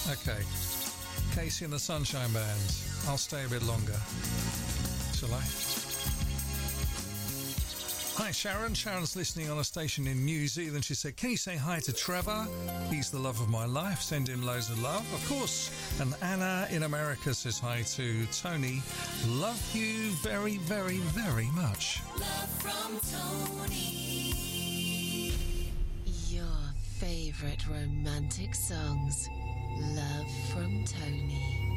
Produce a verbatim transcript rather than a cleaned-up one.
Okay. Casey and the Sunshine Band. I'll stay a bit longer. Shall I? Hi Sharon. Sharon's listening on a station in New Zealand. She said, can you say hi to Trevor? He's the love of my life. Send him loads of love. Of course. And Anna in America says hi to Tony. Love you very, very, very much. Love from Tony. Your favourite romantic songs. Love from Tony.